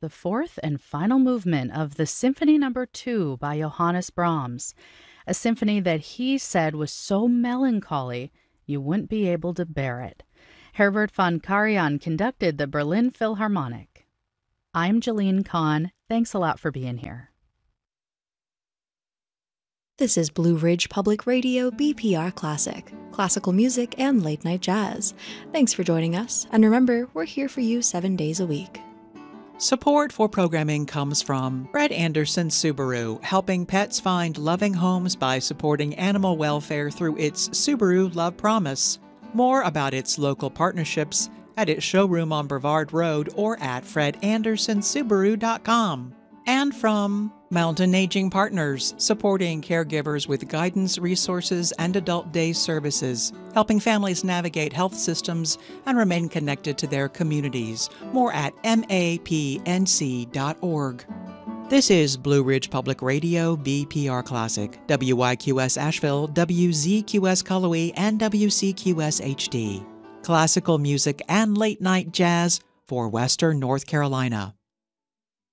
the fourth and final movement of the Symphony No. 2 by Johannes Brahms, a symphony that he said was so melancholy you wouldn't be able to bear it. Herbert von Karajan conducted the Berlin Philharmonic. I'm Jeline Kahn. Thanks a lot for being here. This is Blue Ridge Public Radio BPR Classic, classical music and late night jazz. Thanks for joining us, and remember, we're here for you 7 days a week. Support for programming comes from Fred Anderson Subaru, helping pets find loving homes by supporting animal welfare through its Subaru Love Promise. More about its local partnerships at its showroom on Brevard Road or at fredandersonsubaru.com. And from Mountain Aging Partners, supporting caregivers with guidance, resources, and adult day services, helping families navigate health systems and remain connected to their communities. More at mapnc.org. This is Blue Ridge Public Radio BPR Classic, WYQS Asheville, WZQS Cullowhee, and WCQS HD. Classical music and late night jazz for Western North Carolina.